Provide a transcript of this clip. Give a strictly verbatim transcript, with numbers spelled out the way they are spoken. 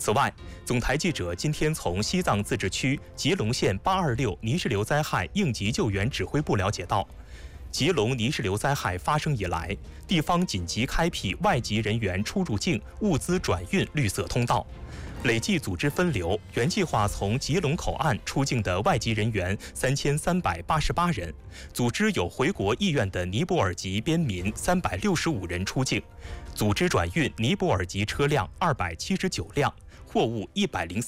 此外，总台记者今天从西藏自治区吉隆县八二六泥石流灾害应急救援指挥部了解到，吉隆泥石流灾害发生以来，地方紧急开辟外籍人员出入境、物资转运绿色通道，累计组织分流原计划从吉隆口岸出境的外籍人员三千三百八十八人，组织有回国意愿的尼泊尔籍边民三百六十五人出境，组织转运尼泊尔籍车辆二百七十九辆，货物一百零三。